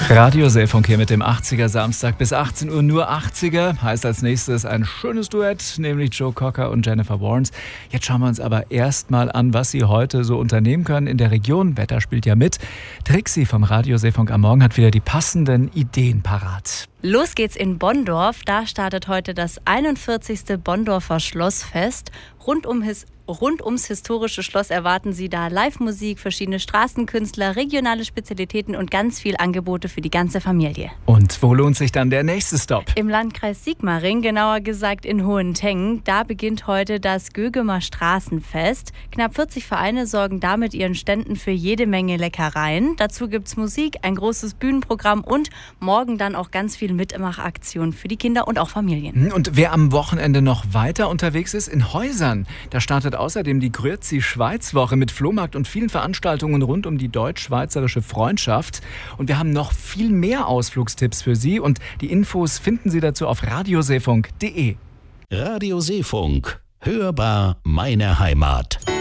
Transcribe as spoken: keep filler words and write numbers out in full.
Radio Seefunk hier mit dem achtziger Samstag bis achtzehn Uhr nur achtziger. Heißt als nächstes ein schönes Duett, nämlich Joe Cocker und Jennifer Warnes. Jetzt schauen wir uns aber erstmal an, was Sie heute so unternehmen können in der Region. Wetter spielt ja mit. Trixie vom Radio Seefunk am Morgen hat wieder die passenden Ideen parat. Los geht's in Bonndorf. Da startet heute das einundvierzigste Bonndorfer Schlossfest. Rund um his Rund ums historische Schloss erwarten Sie da Live-Musik, verschiedene Straßenkünstler, regionale Spezialitäten und ganz viel Angebote für die ganze Familie. Und wo lohnt sich dann der nächste Stopp? Im Landkreis Sigmaringen, genauer gesagt in Hohentengen. Da beginnt heute das Gögemer Straßenfest. Knapp vierzig Vereine sorgen da mit ihren Ständen für jede Menge Leckereien. Dazu gibt's Musik, ein großes Bühnenprogramm und morgen dann auch ganz viel Mitmachaktionen für die Kinder und auch Familien. Und wer am Wochenende noch weiter unterwegs ist, in Häusern, da startet außerdem die Grüezi-Schweiz-Woche mit Flohmarkt und vielen Veranstaltungen rund um die deutsch-schweizerische Freundschaft. Und wir haben noch viel mehr Ausflugstipps für Sie und die Infos finden Sie dazu auf radioseefunk punkt de. Radio Seefunk. Hörbar meine Heimat.